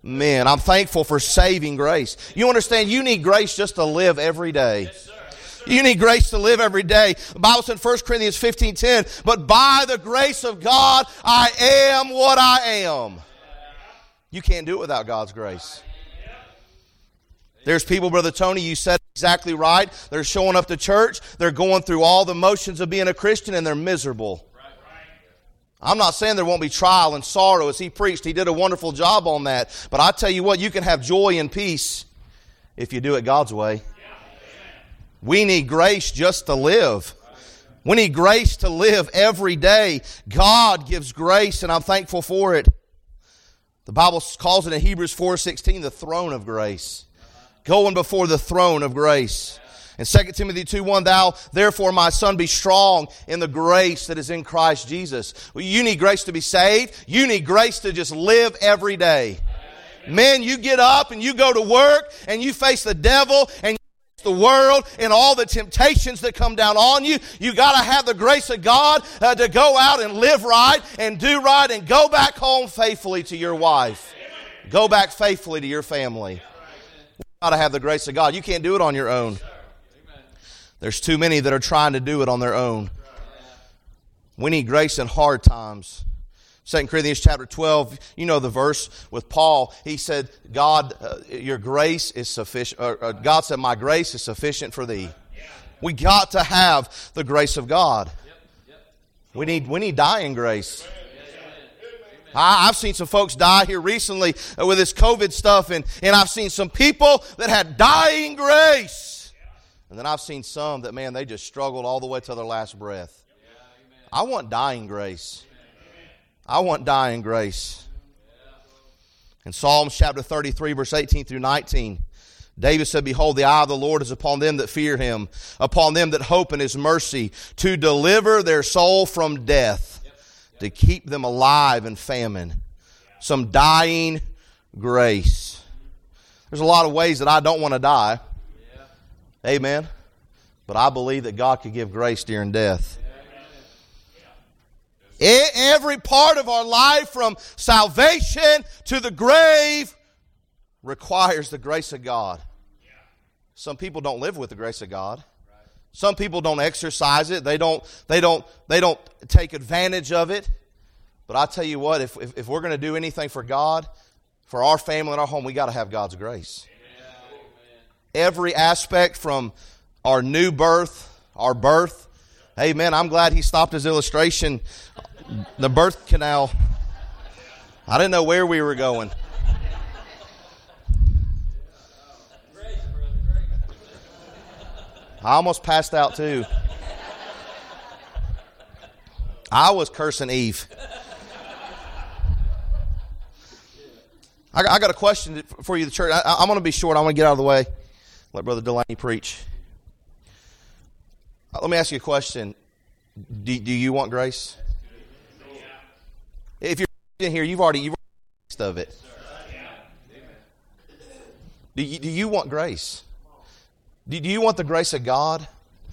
Man, I'm thankful for saving grace. You understand, you need grace just to live every day. You need grace to live every day. The Bible said in 1 Corinthians 15:10, but by the grace of God, I am what I am. You can't do it without God's grace. There's people, Brother Tony, you said exactly right. They're showing up to church. They're going through all the motions of being a Christian, and they're miserable. I'm not saying there won't be trial and sorrow. As he preached, he did a wonderful job on that. But I tell you what, you can have joy and peace if you do it God's way. We need grace just to live. We need grace to live every day. God gives grace, and I'm thankful for it. The Bible calls it in Hebrews 4:16 the throne of grace. Going before the throne of grace. In 2 Timothy 2:1, thou, therefore, my son, be strong in the grace that is in Christ Jesus. Well, you need grace to be saved. You need grace to just live every day. Men, you get up and you go to work and you face the devil and you face the world and all the temptations that come down on you. You got to have the grace of God to go out and live right and do right and go back home faithfully to your wife. Go back faithfully to your family. You got to have the grace of God. You can't do it on your own. There's too many that are trying to do it on their own. We need grace in hard times. 2 Corinthians chapter 12, you know the verse with Paul. He said, God, your grace is sufficient. God said, my grace is sufficient for thee. We got to have the grace of God. We need dying grace. I've seen some folks die here recently with this COVID stuff, and I've seen some people that had dying grace. And then I've seen some that, man, they just struggled all the way to their last breath. I want dying grace. I want dying grace. In Psalms chapter 33, verse 18 through 19, David said, behold, the eye of the Lord is upon them that fear him, upon them that hope in his mercy, to deliver their soul from death, to keep them alive in famine. Some dying grace. There's a lot of ways that I don't want to die. Amen. But I believe that God could give grace during death. Every part of our life, from salvation to the grave, requires the grace of God. Some people don't live with the grace of God. Some people don't exercise it. They don't take advantage of it. But I tell you what, if we're going to do anything for God, for our family and our home, we got to have God's grace. Every aspect from our new birth, our birth. Amen. I'm glad he stopped his illustration. The birth canal. I didn't know where we were going. I almost passed out too. I was cursing Eve. I got a question for you, the church. I'm going to be short. I want to get out of the way. Let Brother Delaney preach. Let me ask you a question. Do you want grace? If you're in here, you've already taste of it. Do you want grace? Do you want the grace of God?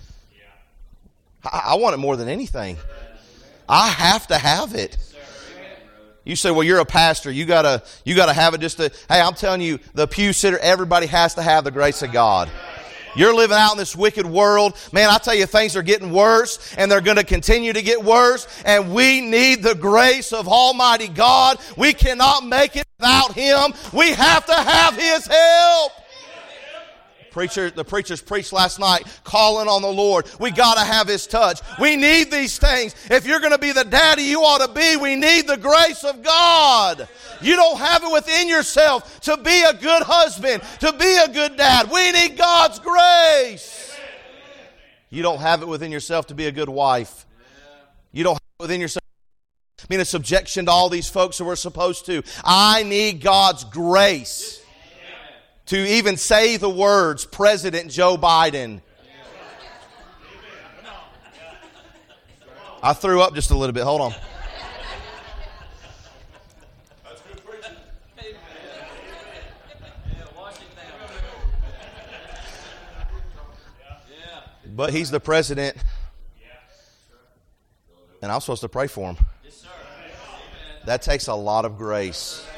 I want it more than anything. I have to have it. You say, well, you're a pastor. You gotta have it just to, hey, I'm telling you, the pew sitter, everybody has to have the grace of God. You're living out in this wicked world. Man, I tell you, things are getting worse, and they're going to continue to get worse, and we need the grace of Almighty God. We cannot make it without Him. We have to have His help. The preachers preached last night, calling on the Lord. We got to have His touch. We need these things. If you're going to be the daddy you ought to be, we need the grace of God. You don't have it within yourself to be a good husband, to be a good dad. We need God's grace. You don't have it within yourself to be a good wife. You don't have it within yourself to be in a subjection to all these folks who we're supposed to. I need God's grace to even say the words, President Joe Biden. I threw up just a little bit. Hold on. But he's the president, and I'm supposed to pray for him. That takes a lot of grace.